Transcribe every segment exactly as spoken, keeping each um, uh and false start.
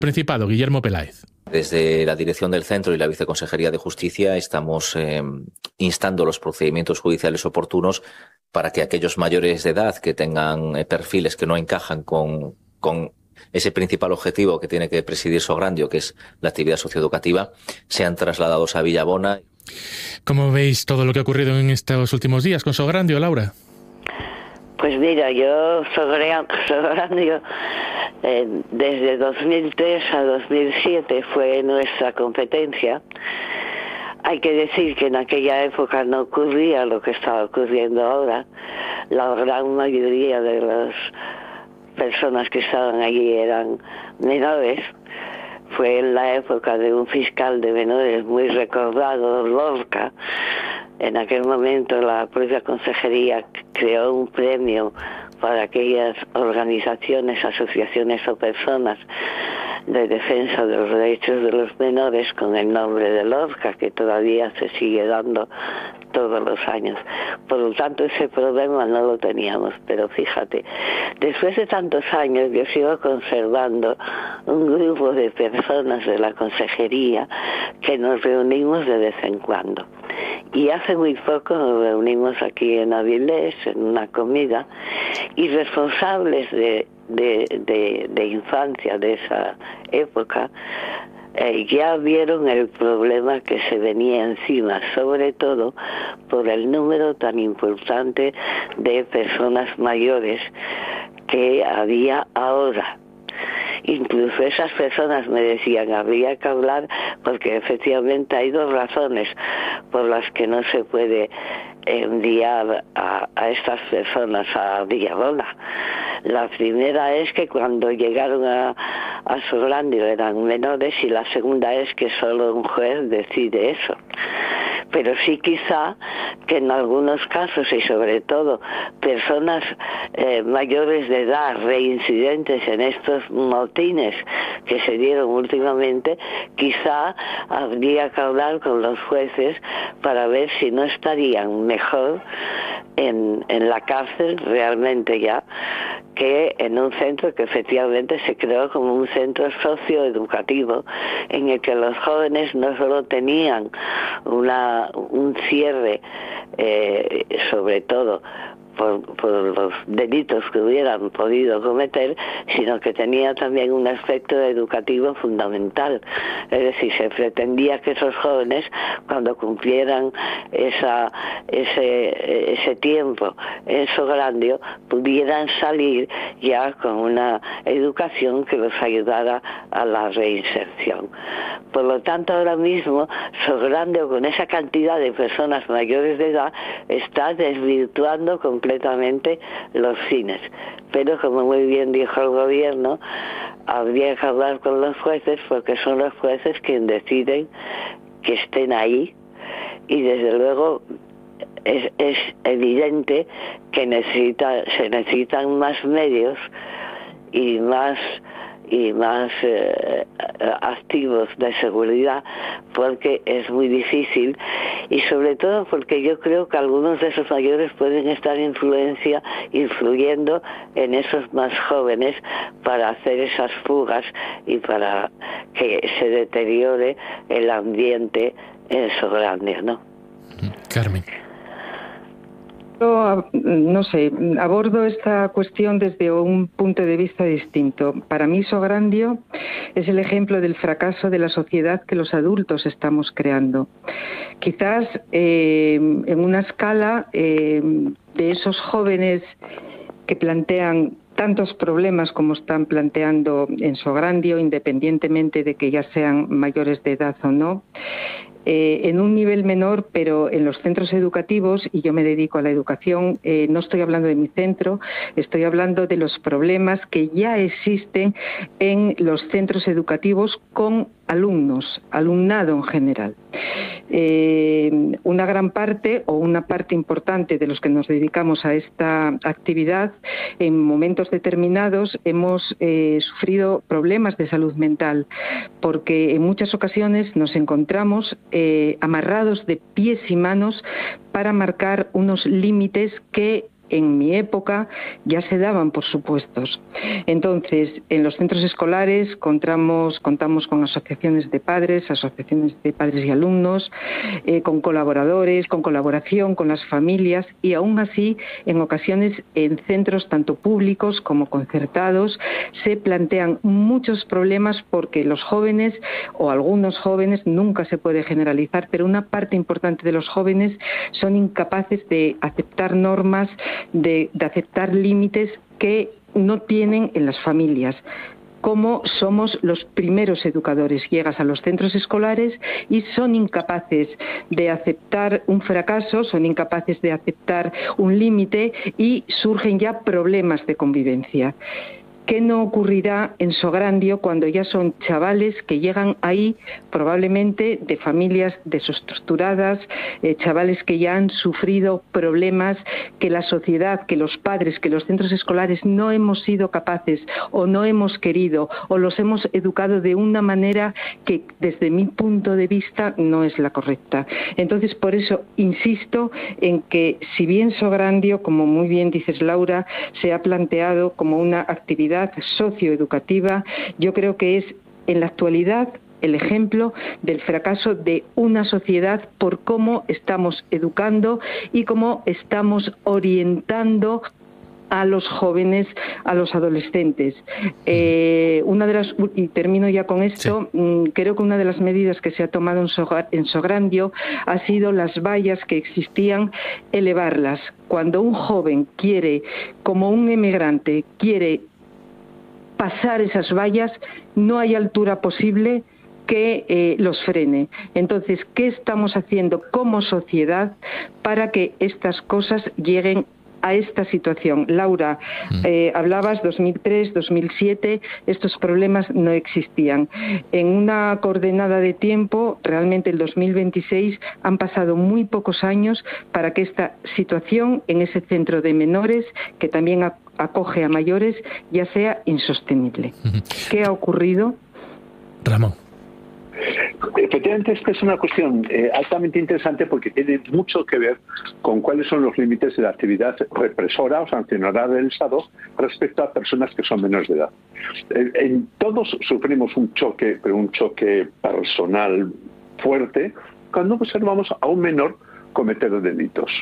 Principado, Guillermo Peláez. Desde la dirección del centro y la Viceconsejería de Justicia estamos eh, instando los procedimientos judiciales oportunos para que aquellos mayores de edad que tengan eh, perfiles que no encajan con, con ese principal objetivo que tiene que presidir Sograndio, que es la actividad socioeducativa, sean trasladados a Villabona. ¿Cómo veis todo lo que ha ocurrido en estos últimos días con Sograndio, Laura? Pues mira, yo Sograndio eh, desde dos mil tres a dos mil siete fue nuestra competencia. Hay que decir que en aquella época no ocurría lo que está ocurriendo ahora. La gran mayoría de las personas que estaban allí eran menores. Fue en la época de un fiscal de menores muy recordado, Lorca. En aquel momento la propia consejería creó un premio para aquellas organizaciones, asociaciones o personas de defensa de los derechos de los menores con el nombre de Lorca, que todavía se sigue dando todos los años. Por lo tanto, ese problema no lo teníamos. Pero fíjate, después de tantos años yo sigo conservando un grupo de personas de la consejería que nos reunimos de vez en cuando. Y hace muy poco nos reunimos aquí en Avilés, en una comida, y responsables de, de, de, de infancia de esa época eh, ya vieron el problema que se venía encima, sobre todo por el número tan importante de personas mayores que había ahora. Incluso esas personas me decían, habría que hablar, porque efectivamente hay dos razones por las que no se puede enviar a, a estas personas a Villabona. La primera es que cuando llegaron a, a Sograndio eran menores, y la segunda es que solo un juez decide eso. Pero sí, quizá que en algunos casos, y sobre todo personas eh, mayores de edad reincidentes en estos motines que se dieron últimamente, quizá habría que hablar con los jueces para ver si no estarían mejor en, en la cárcel realmente ya, que en un centro que efectivamente se creó como un centro socioeducativo, en el que los jóvenes no solo tenían una un cierre, eh, sobre todo por, por los delitos que hubieran podido cometer, sino que tenía también un aspecto educativo fundamental. Es decir, se pretendía que esos jóvenes, cuando cumplieran esa, ese, ese tiempo en Sograndio, pudieran salir ya con una educación que los ayudara a la reinserción. Por lo tanto, ahora mismo Sograndio, con esa cantidad de personas mayores de edad, está desvirtuando completamente los fines. Pero, como muy bien dijo el gobierno, habría que hablar con los jueces, porque son los jueces quienes deciden que estén ahí, y desde luego es, es evidente que necesita, se necesitan más medios y más y más eh, activos de seguridad, porque es muy difícil, y sobre todo porque yo creo que algunos de esos mayores pueden estar influencia influyendo en esos más jóvenes para hacer esas fugas y para que se deteriore el ambiente en Sograndio, ¿no? Carmen. Yo, no sé, abordo esta cuestión desde un punto de vista distinto. Para mí, Sograndio es el ejemplo del fracaso de la sociedad que los adultos estamos creando. Quizás eh, en una escala eh, de esos jóvenes que plantean tantos problemas como están planteando en Sograndio, independientemente de que ya sean mayores de edad o no, Eh, en un nivel menor, pero en los centros educativos, y yo me dedico a la educación, eh, no estoy hablando de mi centro, estoy hablando de los problemas que ya existen en los centros educativos con alumnos, alumnado en general. Eh, una gran parte o una parte importante de los que nos dedicamos a esta actividad, en momentos determinados hemos eh, sufrido problemas de salud mental, porque en muchas ocasiones nos encontramos eh, amarrados de pies y manos para marcar unos límites que en mi época ya se daban por supuestos. Entonces, en los centros escolares contamos, contamos con asociaciones de padres, asociaciones de padres y alumnos, eh, con colaboradores, con colaboración con las familias, y aún así, en ocasiones, en centros tanto públicos como concertados, se plantean muchos problemas porque los jóvenes, o algunos jóvenes, nunca se puede generalizar, pero una parte importante de los jóvenes son incapaces de aceptar normas, de, de aceptar límites que no tienen en las familias. Cómo somos los primeros educadores. Llegas a los centros escolares y son incapaces de aceptar un fracaso, son incapaces de aceptar un límite y surgen ya problemas de convivencia. ¿Qué no ocurrirá en Sograndio cuando ya son chavales que llegan ahí probablemente de familias desestructuradas, eh, chavales que ya han sufrido problemas, que la sociedad, que los padres, que los centros escolares no hemos sido capaces o no hemos querido o los hemos educado de una manera que desde mi punto de vista no es la correcta? Entonces, por eso insisto en que si bien Sograndio, como muy bien dices Laura, se ha planteado como una actividad socioeducativa, yo creo que es en la actualidad el ejemplo del fracaso de una sociedad por cómo estamos educando y cómo estamos orientando a los jóvenes, a los adolescentes. Eh, una de las, y termino ya con esto, sí. Creo que una de las medidas que se ha tomado en, Sogar, en Sograndio ha sido las vallas que existían, elevarlas. Cuando un joven quiere, como un emigrante, quiere pasar esas vallas, no hay altura posible que eh, los frene. Entonces, ¿qué estamos haciendo como sociedad para que estas cosas lleguen a esta situación? Laura, eh, hablabas dos mil tres, dos mil siete, estos problemas no existían. En una coordenada de tiempo, realmente el dos mil veintiséis, han pasado muy pocos años para que esta situación en ese centro de menores, que también acoge a mayores, ya sea insostenible. ¿Qué ha ocurrido? Ramón. Efectivamente, esta es una cuestión eh, altamente interesante porque tiene mucho que ver con cuáles son los límites de la actividad represora o sancionadora del Estado respecto a personas que son menores de edad. Eh, en todos sufrimos un choque, pero un choque personal fuerte, cuando observamos a un menor cometer delitos.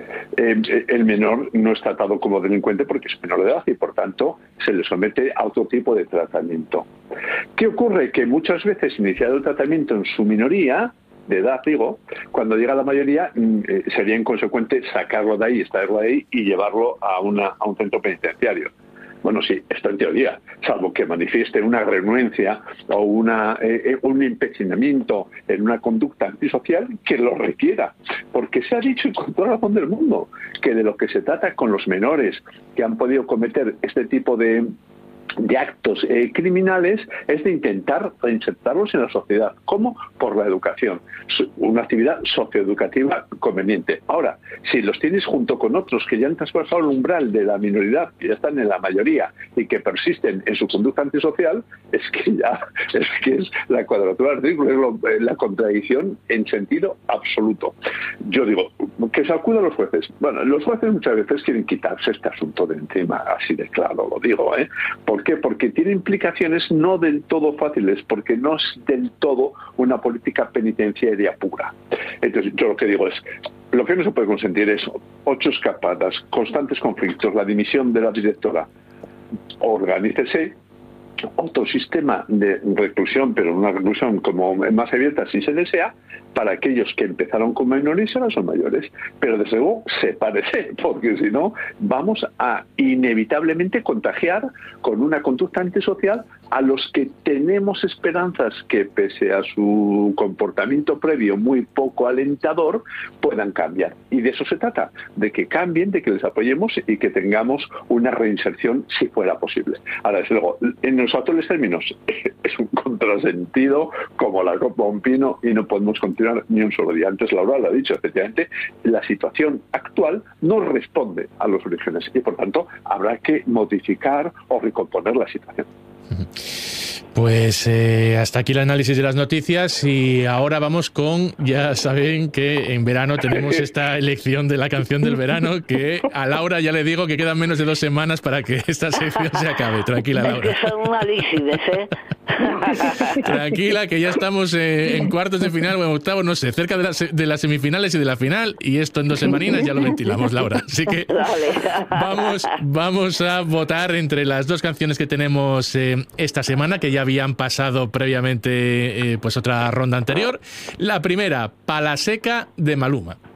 Eh, el menor no es tratado como delincuente porque es menor de edad y por tanto se le somete a otro tipo de tratamiento. ¿Qué ocurre? Que muchas veces, iniciado el tratamiento en su minoría de edad, digo, cuando llega a la mayoría eh, sería inconsecuente sacarlo de ahí, extraerlo de ahí y llevarlo a, una, a un centro penitenciario. Bueno, sí, esto en teoría, salvo que manifieste una renuencia o una, eh, un empecinamiento en una conducta antisocial que lo requiera. Porque se ha dicho con toda la razón del mundo que de lo que se trata con los menores que han podido cometer este tipo de... de actos eh, criminales es de intentar reinsertarlos en la sociedad. ¿Cómo? Por la educación. Una actividad socioeducativa conveniente. Ahora, si los tienes junto con otros que ya han traspasado el umbral de la minoridad, que ya están en la mayoría y que persisten en su conducta antisocial, es que ya es, que es la cuadratura del círculo, es lo, la contradicción en sentido absoluto. Yo digo, que se acuda a los jueces. Bueno, los jueces muchas veces quieren quitarse este asunto de encima, así de claro lo digo, ¿eh? ¿Por qué? Porque tiene implicaciones no del todo fáciles, porque no es del todo una política penitenciaria pura. Entonces, yo lo que digo es, lo que no se puede consentir es ocho escapadas, constantes conflictos, la dimisión de la directora. Organícese otro sistema de reclusión, pero una reclusión como más abierta si se desea, para aquellos que empezaron con menores y ahora son mayores. Pero desde luego sepárese, porque si no vamos a inevitablemente contagiar con una conducta antisocial a los que tenemos esperanzas que, pese a su comportamiento previo muy poco alentador, puedan cambiar. Y de eso se trata, de que cambien, de que les apoyemos y que tengamos una reinserción si fuera posible. Ahora, desde luego, en los actuales términos es un contrasentido como la copa de un pino y no podemos continuar ni un solo día. Antes Laura lo ha dicho, efectivamente, la situación actual no responde a los orígenes y por tanto habrá que modificar o recomponer la situación. Pues eh, hasta aquí el análisis de las noticias y ahora vamos con, ya saben que en verano tenemos esta elección de la canción del verano, que a Laura ya le digo que quedan menos de dos semanas para que esta sección se acabe. Tranquila, Laura. Es que son malísimas, ¿eh? Tranquila, que ya estamos eh, en cuartos de final o en octavos, no sé, cerca de las, de las semifinales y de la final, y esto en dos semaninas ya lo ventilamos, Laura. Así que vamos, vamos a votar entre las dos canciones que tenemos eh, esta semana, que ya habían pasado previamente eh, pues otra ronda anterior. La primera, Pala Seca, de Maluma.